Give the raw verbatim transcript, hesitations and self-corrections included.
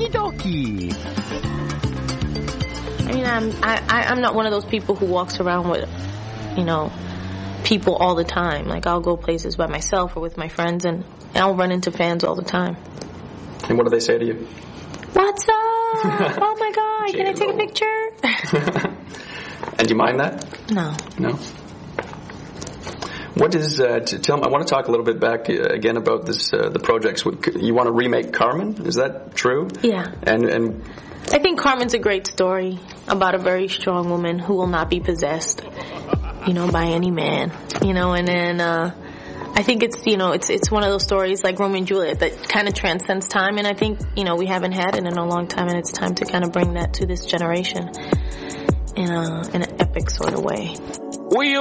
Okie dokie. I mean, I'm I, I, I'm not one of those people who walks around with, you know, people all the time. Like, I'll go places by myself or with my friends, and, and I'll run into fans all the time. And what do they say to you? What's up? Oh my God, can I take a picture? And do you mind that? No. No? What is, uh, to tell me, I want to talk a little bit back uh, again about this, uh, the projects. You want to remake Carmen? Is that true? Yeah. And, and I think Carmen's a great story about a very strong woman who will not be possessed, you know, by any man, you know, and then, uh, I think it's, you know, it's, it's one of those stories like Romeo and Juliet that kind of transcends time, and I think, you know, we haven't had it in a long time, and it's time to kind of bring that to this generation in a, in an epic sort of way. We